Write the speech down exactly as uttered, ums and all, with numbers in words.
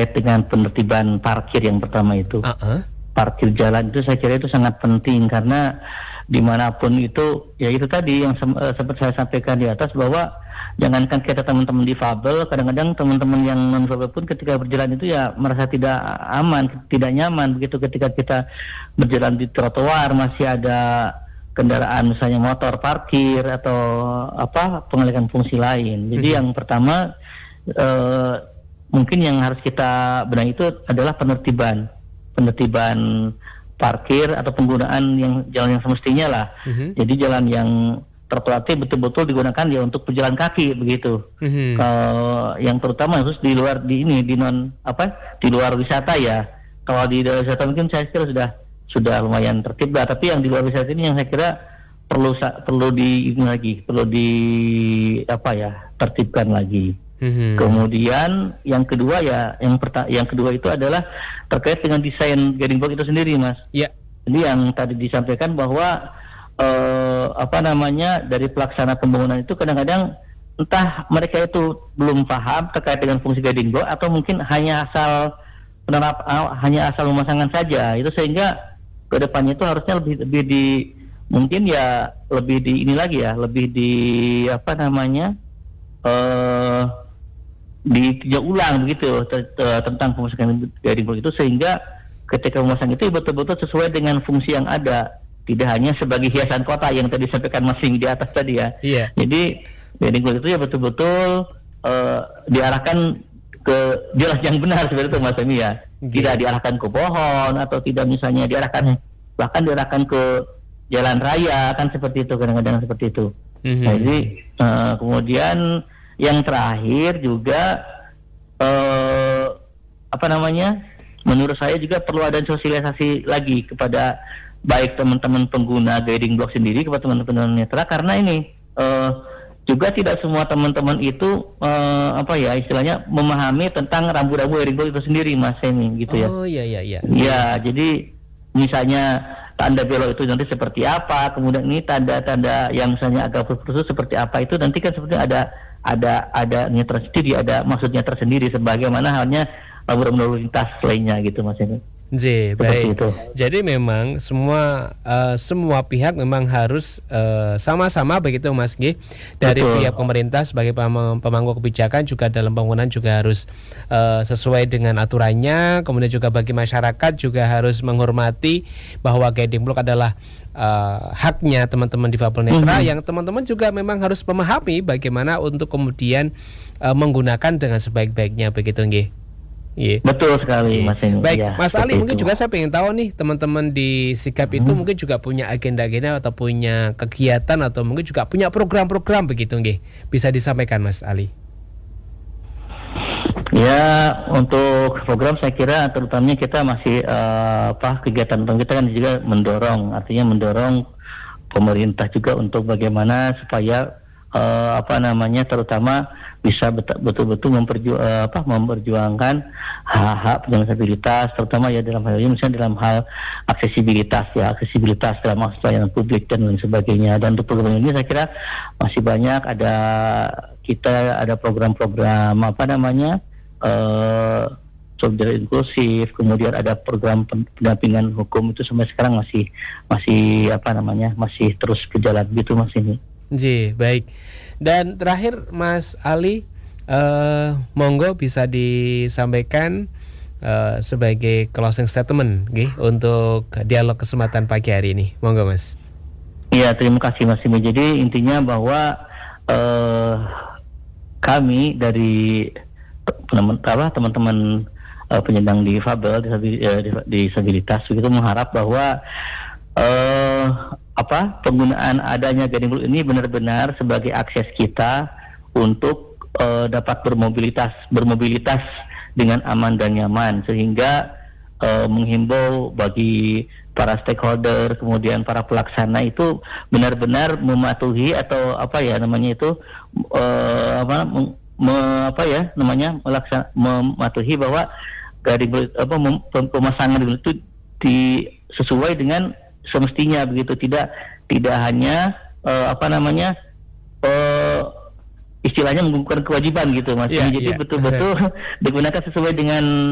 terkait dengan penertiban parkir yang pertama itu. Uh-uh. Parkir jalan itu saya kira itu sangat penting karena dimanapun itu, ya itu tadi yang sem- uh, sempat saya sampaikan di atas bahwa jangankan kita teman-teman difabel, kadang-kadang teman-teman yang non difabel pun ketika berjalan itu ya merasa tidak aman, tidak nyaman begitu ketika kita berjalan di trotoar masih ada kendaraan misalnya motor parkir atau apa pengalihan fungsi lain. Jadi hmm. yang pertama uh, mungkin yang harus kita benahi itu adalah penertiban, penertiban parkir atau penggunaan yang jalan yang semestinya lah. Hmm. Jadi jalan yang trotoar betul-betul digunakan ya untuk pejalan kaki begitu. Hmm. Kalau yang terutama khusus di luar di ini di non apa di luar wisata ya. Kalau di luar wisata mungkin saya kira sudah sudah lumayan tertib lah, tapi yang di luar wisata ini yang saya kira perlu perlu di ini lagi, perlu di apa ya, tertibkan lagi. Mm-hmm. Kemudian yang kedua ya, yang perta- yang kedua itu adalah terkait dengan desain guiding block itu sendiri, Mas. Iya. Yeah. Jadi yang tadi disampaikan bahwa eh, apa namanya dari pelaksana pembangunan itu kadang-kadang entah mereka itu belum paham terkait dengan fungsi guiding block atau mungkin hanya asal penerap hanya asal memasangkan saja itu, sehingga kedepannya itu harusnya lebih lebih di mungkin ya lebih di ini lagi ya lebih di apa namanya uh, ditinjau ulang begitu t- t- tentang pemasangan guiding block itu, sehingga ketika memasang itu betul-betul sesuai dengan fungsi yang ada, tidak hanya sebagai hiasan kota yang tadi disampaikan masing di atas tadi ya. Yeah. Jadi guiding block itu ya betul-betul uh, diarahkan ke jalan yang benar seperti itu Mas Emi ya. Tidak diarahkan ke pohon atau tidak misalnya diarahkan bahkan diarahkan ke jalan raya kan seperti itu, kadang-kadang seperti itu. Mm-hmm. Nah, jadi uh, kemudian yang terakhir juga uh, apa namanya? Menurut saya juga perlu ada sosialisasi lagi kepada baik teman-teman pengguna guiding block sendiri kepada teman-teman netra, karena ini uh, juga tidak semua teman-teman itu uh, apa ya istilahnya memahami tentang rambu-rambu guiding block itu sendiri Mas Emi gitu ya. Oh iya iya iya. Ya, jadi misalnya tanda belok itu nanti seperti apa, kemudian ini tanda-tanda yang misalnya agak berproses seperti apa itu nanti kan sepertinya ada ada ada netra sendiri, ada maksudnya tersendiri sebagaimana halnya rambu-rambu lalu lintas lainnya gitu Mas Emi. J, baik. Itu. Jadi memang semua uh, semua pihak memang harus uh, sama-sama begitu Mas G. Dari Betul. Pihak pemerintah sebagai pem- pemangku kebijakan juga dalam bangunan juga harus uh, sesuai dengan aturannya. Kemudian juga bagi masyarakat juga harus menghormati bahwa guiding block adalah uh, haknya teman-teman difabel netra, mm-hmm. yang teman-teman juga memang harus memahami bagaimana untuk kemudian uh, menggunakan dengan sebaik-baiknya begitu G. Yeah. Betul sekali Mas Eni. Baik, ya, Mas Ali, itu. mungkin juga saya pengen tahu nih teman-teman di Sigap itu hmm. mungkin juga punya agenda-agenda atau punya kegiatan atau mungkin juga punya program-program begitu nggih. Bisa disampaikan Mas Ali. Ya, untuk program saya kira terutamanya kita masih uh, apa kegiatan kita kan juga mendorong, artinya mendorong pemerintah juga untuk bagaimana supaya uh, apa namanya terutama bisa bet- betul-betul memperju- uh, apa, memperjuangkan hak-hak penyandang disabilitas, terutama ya dalam hal ini misalnya dalam hal aksesibilitas ya, aksesibilitas dalam akses pelayanan publik dan lain sebagainya. Dan untuk program ini saya kira masih banyak, ada kita ada program-program apa namanya uh, sosial inklusif, kemudian ada program pendampingan hukum itu sampai sekarang masih masih apa namanya masih terus berjalan gitu Mas ini. Ji, baik. Dan terakhir Mas Ali, uh, monggo bisa disampaikan uh, sebagai closing statement okay, untuk dialog kesempatan pagi hari ini. Monggo Mas. Iya, terima kasih Mas Imi. Jadi intinya bahwa uh, kami dari teman-teman, teman-teman uh, penyandang difabel, disabilitas begitu mengharap bahwa uh, apa penggunaan adanya guiding block ini benar-benar sebagai akses kita untuk uh, dapat bermobilitas bermobilitas dengan aman dan nyaman, sehingga uh, menghimbau bagi para stakeholder kemudian para pelaksana itu benar-benar mematuhi atau apa ya namanya itu uh, apa me, me, apa ya namanya melaksana, mematuhi bahwa guiding block apa mem, pemasangan itu di sesuai dengan semestinya begitu, tidak tidak hanya uh, apa namanya uh, istilahnya menggugurkan kewajiban gitu Mas. Yeah, Jadi yeah. betul-betul digunakan sesuai dengan